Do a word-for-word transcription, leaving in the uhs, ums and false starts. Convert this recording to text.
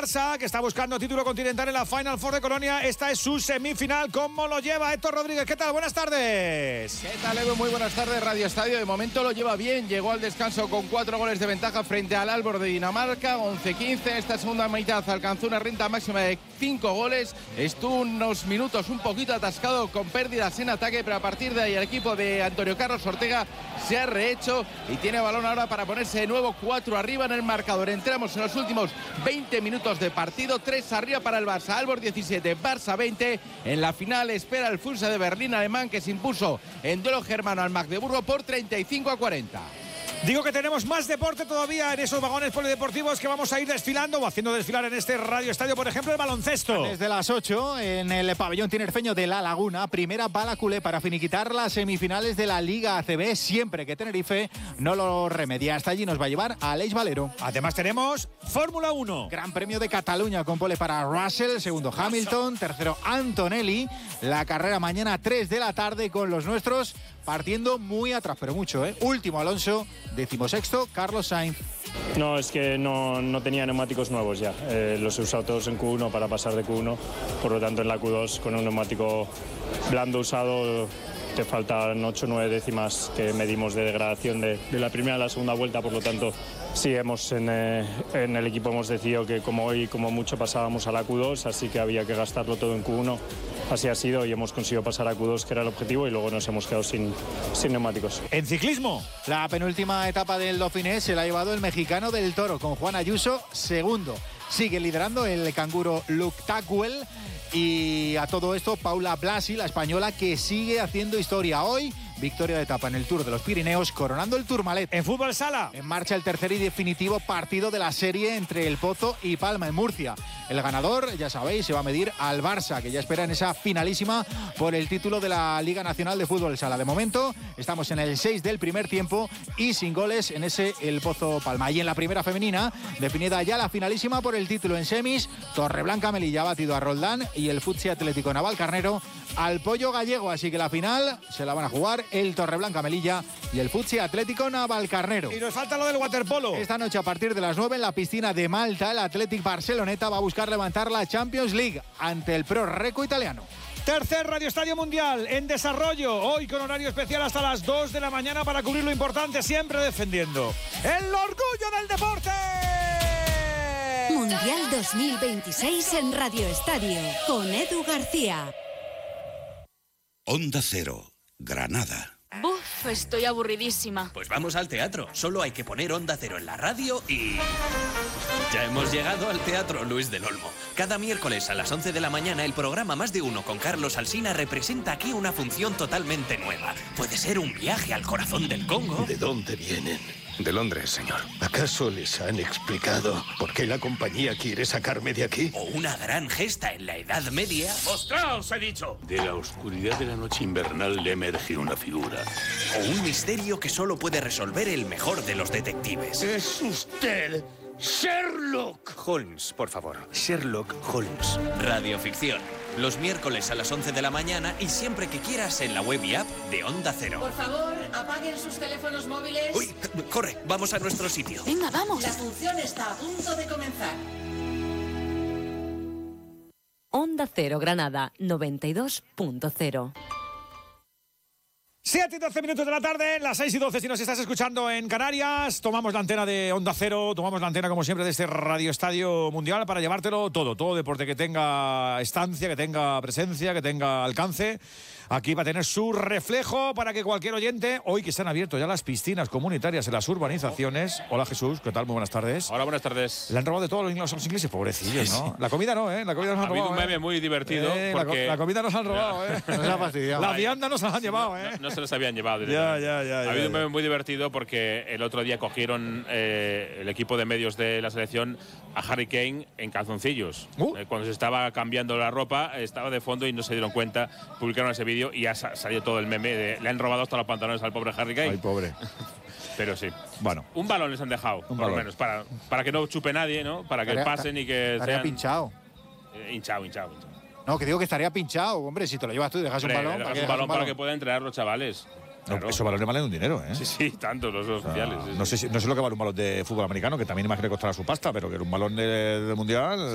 Barça, que está buscando título continental en la Final Four de Colonia. Esta es su semifinal. ¿Cómo lo lleva Héctor Rodríguez? ¿Qué tal? Buenas tardes. ¿Qué tal, Edu? Muy buenas tardes, Radio Estadio. De momento lo lleva bien. Llegó al descanso con cuatro goles de ventaja frente al Aalborg de Dinamarca. once quince. Esta segunda mitad alcanzó una renta máxima de cinco goles. Estuvo unos minutos un poquito atascado con pérdidas en ataque, pero a partir de ahí el equipo de Antonio Carlos Ortega se ha rehecho y tiene balón ahora para ponerse de nuevo cuatro arriba en el marcador. Entramos en los últimos veinte minutos de partido. tres arriba para el Barça. Aalborg diecisiete, Barça veinte. En la final espera el Fursa de Berlín alemán, que se impuso en duelo germano al Magdeburgo por treinta y cinco a cuarenta. Digo que tenemos más deporte todavía en esos vagones polideportivos que vamos a ir desfilando o haciendo desfilar en este Radio Estadio. Por ejemplo, el baloncesto. Desde las ocho en el pabellón tinerfeño de La Laguna, primera bala culé para finiquitar las semifinales de la Liga A C B, siempre que Tenerife no lo remedia. Hasta allí nos va a llevar Aleix Valero. Además tenemos Fórmula uno. Gran Premio de Cataluña con pole para Russell, segundo Hamilton, tercero Antonelli. La carrera mañana tres de la tarde con los nuestros partiendo muy atrás, pero mucho, ¿eh? Último Alonso, decimosexto Carlos Sainz. No, es que no, no tenía neumáticos nuevos ya. Eh, los he usado todos en Q uno para pasar de Q uno. Por lo tanto, en la Q dos, con un neumático blando usado, te faltan ocho o nueve décimas que medimos de degradación de, de la primera a la segunda vuelta. Por lo tanto, sí, hemos en, eh, en el equipo hemos decidido que como hoy, como mucho, pasábamos a la Q dos, así que había que gastarlo todo en Q uno. Así ha sido y hemos conseguido pasar a Q dos, que era el objetivo, y luego nos hemos quedado sin, sin neumáticos. En ciclismo, la penúltima etapa del Dauphiné se la ha llevado el mexicano del Toro, con Juan Ayuso segundo. Sigue liderando el canguro Luke Tackwell. Y a todo esto, Paula Blasi, la española, que sigue haciendo historia hoy. Victoria de etapa en el Tour de los Pirineos, coronando el Tourmalet. En fútbol sala, en marcha el tercer y definitivo partido de la serie entre El Pozo y Palma en Murcia. El ganador, ya sabéis, se va a medir al Barça, que ya espera en esa finalísima por el título de la Liga Nacional de Fútbol Sala. De momento, estamos en el seis del primer tiempo y sin goles en ese El Pozo Palma. Y en la primera femenina, definida ya la finalísima por el título en semis, Torreblanca Melilla ha batido a Roldán y el Futsi Atlético Navalcarnero al Pollo Gallego. Así que la final se la van a jugar el Torreblanca Melilla y el Futsi Atlético Navalcarnero. Y nos falta lo del waterpolo. Esta noche a partir de las nueve en la piscina de Malta, el Athletic Barceloneta va a buscar levantar la Champions League ante el Pro Reco italiano. Tercer Radio Estadio Mundial en desarrollo, hoy con horario especial hasta las dos de la mañana para cubrir lo importante, siempre defendiendo el orgullo del deporte. Mundial dos mil veintiséis en Radio Estadio con Edu García. Onda Cero, Granada. Buf, estoy aburridísima. Pues vamos al teatro. Solo hay que poner Onda Cero en la radio y... ya hemos llegado al Teatro Luis del Olmo. Cada miércoles a las once de la mañana, el programa Más de Uno con Carlos Alsina representa aquí una función totalmente nueva. Puede ser un viaje al corazón del Congo. ¿De dónde vienen? De Londres, señor. ¿Acaso les han explicado por qué la compañía quiere sacarme de aquí? O una gran gesta en la Edad Media. ¡Mostraos, he dicho! De la oscuridad de la noche invernal le emerge una figura. O un misterio que solo puede resolver el mejor de los detectives. ¡Es usted Sherlock Holmes, por favor! Sherlock Holmes. Radioficción. Los miércoles a las once de la mañana y siempre que quieras en la web y app de Onda Cero. Por favor, apaguen sus teléfonos móviles. ¡Uy! ¡Corre! Vamos a nuestro sitio. Venga, vamos. La función está a punto de comenzar. Onda Cero Granada, noventa y dos punto cero. siete y doce minutos de la tarde, las seis y doce si nos estás escuchando en Canarias. Tomamos la antena de Onda Cero, tomamos la antena como siempre de este Radio Estadio Mundial para llevártelo todo, todo deporte que tenga estancia, que tenga presencia, que tenga alcance. Aquí va a tener su reflejo para que cualquier oyente, hoy que se han abierto ya las piscinas comunitarias en las urbanizaciones. Hola Jesús, ¿qué tal? Muy buenas tardes. Hola, buenas tardes. Le han robado de todos los ingleses a los ingleses, pobrecillos, ¿no? Sí. La comida no, ¿eh? La comida nos han robado. Ha habido un meme ¿eh? muy divertido. Eh, porque... la, la comida nos han robado, ¿eh? Nos ha fastidiado. La vianda nos la han llevado, ¿eh? No, no se los habían llevado. Ya, ya, ya. Ha ya, habido ya. un meme muy divertido porque el otro día cogieron eh, el equipo de medios de la selección a Harry Kane en calzoncillos. Uh. Eh, cuando se estaba cambiando la ropa, estaba de fondo y no se dieron cuenta. Publicaron ese vídeo y ya sa salió todo el meme de le han robado hasta los pantalones al pobre Harry Kane. Ay, pobre. Pero sí. Bueno. Un balón les han dejado, Un por balón. lo menos, para, para que no chupe nadie, ¿no? Para que Estaría- pasen y que Estaría sean… pinchado. Eh, hinchado, hinchado, hinchado. No, que digo que estaría pinchado, hombre, si te lo llevas tú y dejas Hombre, un balón. dejas ¿para qué un dejas balón para que puedan entrenar los chavales. No, Claro. esos balones valen un dinero, ¿eh? Sí, sí, tanto los O sea, oficiales. Sí, no, sí. sé si- no sé lo que vale un balón de fútbol americano, que también imagino que costará su pasta, pero que era un balón de- del mundial.